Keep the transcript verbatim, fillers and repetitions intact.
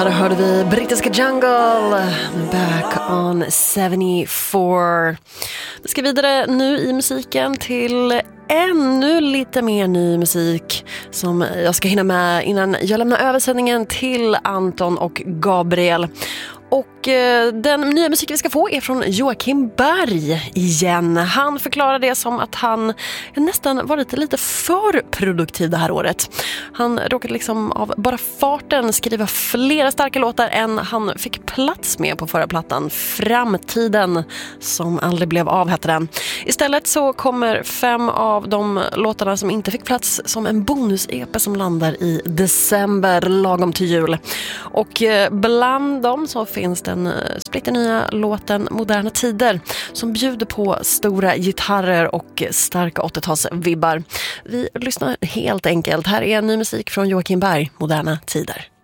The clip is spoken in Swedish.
Där hörde vi brittiska Jungle, Back on sjuttiofyra. Vi ska vidare nu i musiken till ännu lite mer ny musik som jag ska hinna med innan jag lämnar översättningen till Anton och Gabriel. Och eh, den nya musik vi ska få är från Joakim Berg igen. Han förklarar det som att han nästan varit lite för produktiv det här året. Han råkade liksom av bara farten skriva flera starka låtar än han fick plats med på förra plattan. Framtiden som aldrig blev av heter den. Istället så kommer fem av de låtarna som inte fick plats som en bonus-E P som landar i december lagom till jul. Och eh, bland dem så finns den splitternya låten Moderna tider som bjuder på stora gitarrer och starka åttiotalsvibbar. Vi lyssnar helt enkelt. Här är ny musik från Joakim Berg, Moderna tider.